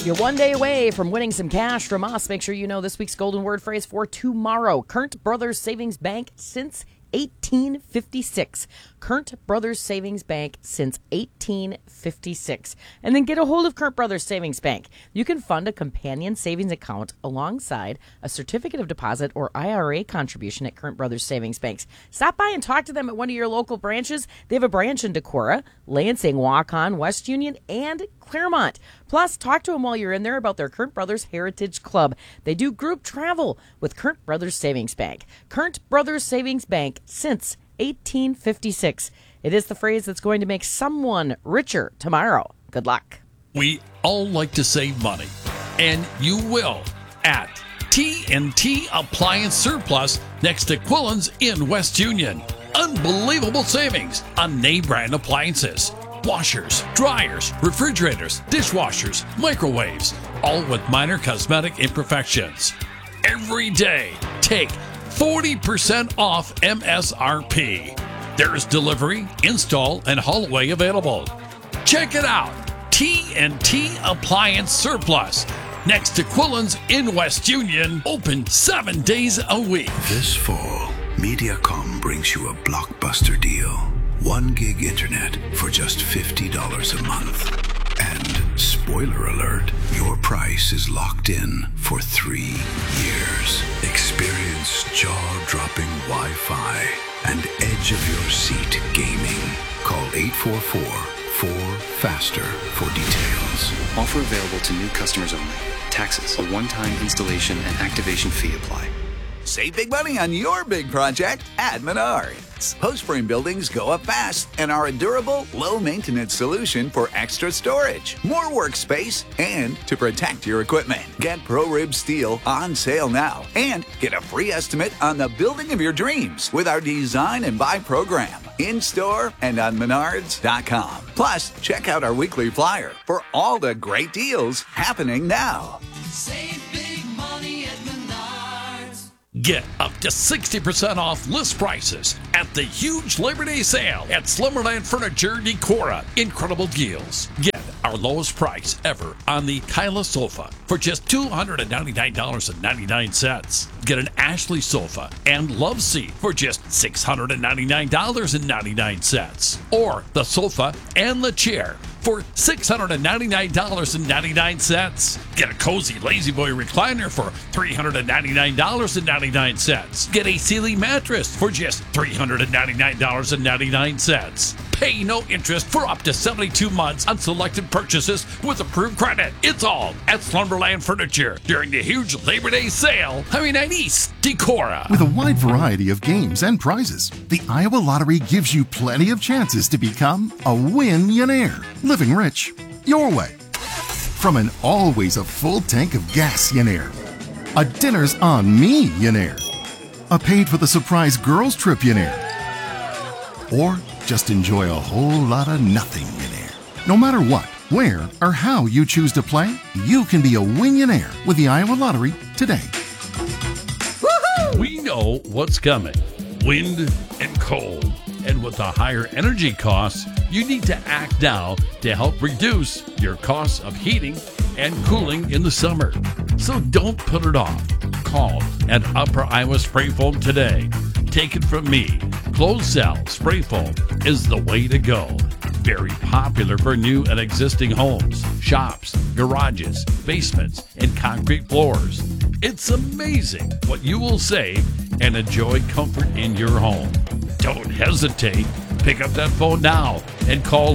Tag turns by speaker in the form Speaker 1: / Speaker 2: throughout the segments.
Speaker 1: You're one day away from winning some cash from us. Make sure you know this week's golden word phrase for tomorrow. Current Brothers Savings Bank since 1856. Current Brothers Savings Bank since 1856. And then get a hold of Current Brothers Savings Bank. You can fund a companion savings account alongside a certificate of deposit or IRA contribution at Current Brothers Savings Banks. Stop by and talk to them at one of your local branches. They have a branch in Decorah, Lansing, Waukon, West Union, and Claremont. Plus, talk to them while you're in there about their Current Brothers Heritage Club. They do group travel with Current Brothers Savings Bank. Current Brothers Savings Bank since 1856. It is the phrase that's going to make someone richer tomorrow. Good luck.
Speaker 2: We all like to save money, and you will at TNT Appliance Surplus next to Quillen's in West Union. Unbelievable savings on name brand appliances. Washers, dryers, refrigerators, dishwashers, microwaves, all with minor cosmetic imperfections. Every day, take 40% off MSRP. There's delivery, install, and haul away available. Check it out. TNT Appliance Surplus. Next to Quillen's in West Union. Open 7 days a week.
Speaker 3: This fall, Mediacom brings you a blockbuster deal. 1 gig internet for just $50 a month. And spoiler alert, your price is locked in for 3 years. Experience jaw-dropping Wi-Fi and edge-of-your-seat gaming. Call 844-4FASTER for details.
Speaker 4: Offer available to new customers only. Taxes, a one-time installation and activation fee apply.
Speaker 5: Save big money on your big project at Menards. Post-frame buildings go up fast and are a durable, low-maintenance solution for extra storage, more workspace, and to protect your equipment. Get ProRib Steel on sale now and get a free estimate on the building of your dreams with our Design and Buy program. In-store and on Menards.com. Plus, check out our weekly flyer for all the great deals happening now.
Speaker 6: Save big money at Menards.
Speaker 2: Get up to 60% off list prices at the huge Labor Day sale at Slumberland Furniture Decorah. Incredible deals. Get our lowest price ever on the Kyla sofa for just $299.99. Get an Ashley sofa and love seat for just $699.99. Or the sofa and the chair for $699.99. Get a cozy Lazy Boy recliner for $399.99. Get a Sealy mattress for just $399.99. Pay no interest for up to 72 months on selected purchases with approved credit. It's all at Slumberland Furniture during the huge Labor Day sale. Highway 9 East, Decorah.
Speaker 7: With a wide variety of games and prizes, the Iowa Lottery gives you plenty of chances to become a win-yonaire. Living rich, your way. From an always a full tank of gas-yonaire, a dinner's on me-yonaire, a paid for the surprise girls trip-yonaire, or just enjoy a whole lot of nothing-yonaire. No matter what, where, or how you choose to play, you can be a win-yonaire with the Iowa Lottery today.
Speaker 2: We know what's coming. Wind and cold. And with the higher energy costs, you need to act now to help reduce your costs of heating and cooling in the summer. So don't put it off. Call at Upper Iowa Spray Foam today. Take it from me. Closed cell spray foam is the way to go. Very popular for new and existing homes, shops, garages, basements, and concrete floors. It's amazing what you will save and enjoy comfort in your home. Don't hesitate. Pick up that phone now and call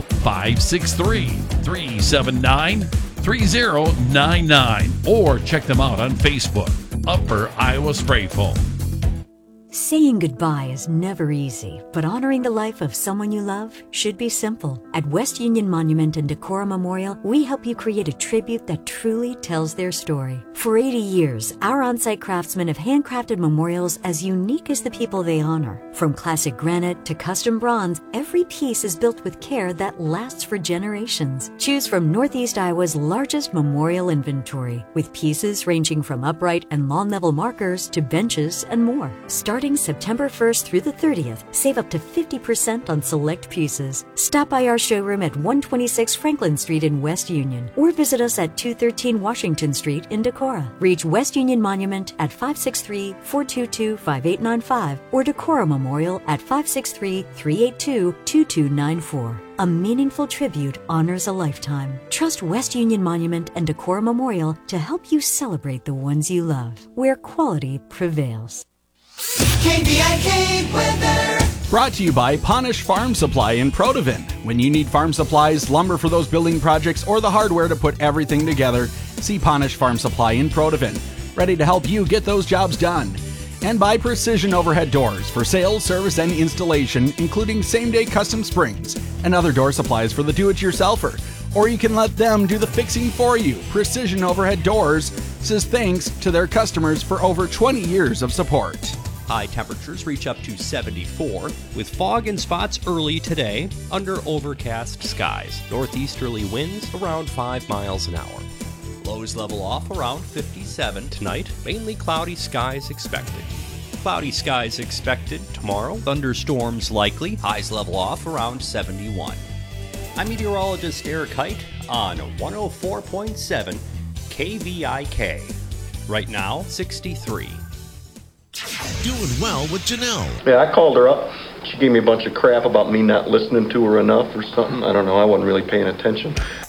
Speaker 2: 563-379-3099 or check them out on Facebook. Upper Iowa Spray Foam.
Speaker 8: Saying goodbye is never easy, but honoring the life of someone you love should be simple. At West Union Monument and Decorah Memorial, we help you create a tribute that truly tells their story. For 80 years, our on-site craftsmen have handcrafted memorials as unique as the people they honor. From classic granite to custom bronze, every piece is built with care that lasts for generations. Choose from Northeast Iowa's largest memorial inventory, with pieces ranging from upright and lawn level markers to benches and more. Starting Starting September 1st through the 30th, save up to 50% on select pieces. Stop by our showroom at 126 Franklin Street in West Union or visit us at 213 Washington Street in Decorah. Reach West Union Monument at 563-422-5895 or Decorah Memorial at 563-382-2294. A meaningful tribute honors a lifetime. Trust West Union Monument and Decorah Memorial to help you celebrate the ones you love, where quality prevails.
Speaker 6: KVIK weather.
Speaker 9: Brought to you by Ponish Farm Supply in Protivin. When you need farm supplies, lumber for those building projects, or the hardware to put everything together, see Ponish Farm Supply in Protivin. Ready to help you get those jobs done. And by Precision Overhead Doors for sales, service, and installation, including same-day custom springs and other door supplies for the do-it-yourselfer. Or you can let them do the fixing for you. Precision Overhead Doors says thanks to their customers for over 20 years of support.
Speaker 10: High temperatures reach up to 74, with fog and spots early today under overcast skies. Northeasterly winds around 5 miles an hour. Lows level off around 57 tonight. Mainly cloudy skies expected. Cloudy skies expected tomorrow. Thunderstorms likely. Highs level off around 71. I'm meteorologist Eric Height on 104.7 KVIK. Right now, 63.
Speaker 11: Doing well with Janelle.
Speaker 12: Yeah, I called her up. She gave me a bunch of crap about me not listening to her enough or something. I don't know. I wasn't really paying attention.